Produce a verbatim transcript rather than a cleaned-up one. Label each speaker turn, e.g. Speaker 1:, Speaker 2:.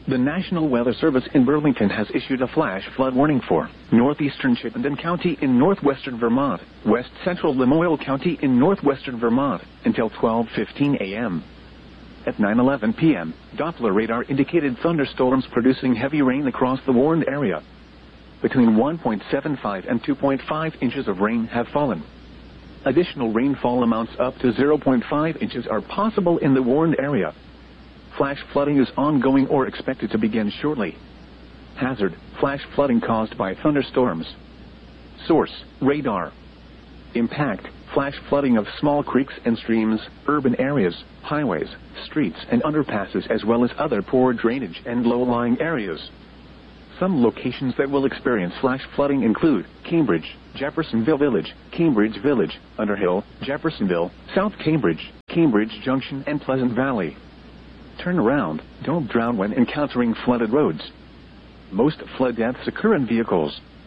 Speaker 1: The National Weather Service in Burlington has issued a flash flood warning for northeastern Chittenden County in northwestern Vermont, west central Lamoille County in northwestern Vermont until twelve fifteen a m At nine eleven p m, Doppler radar indicated thunderstorms producing heavy rain across the warned area. Between one point seven five and two point five inches of rain have fallen. Additional rainfall amounts up to zero point five inches are possible in the warned area. Flash flooding is ongoing or expected to begin shortly. Hazard: flash flooding caused by thunderstorms. Source: radar. Impact: flash flooding of small creeks and streams, urban areas, highways, streets and underpasses, as well as other poor drainage and low-lying areas. Some locations that will experience flash flooding include Cambridge, Jeffersonville Village, Cambridge Village, Underhill, Jeffersonville, South Cambridge, Cambridge Junction and Pleasant Valley. Turn around. Don't drown when encountering flooded roads. Most flood deaths occur in vehicles.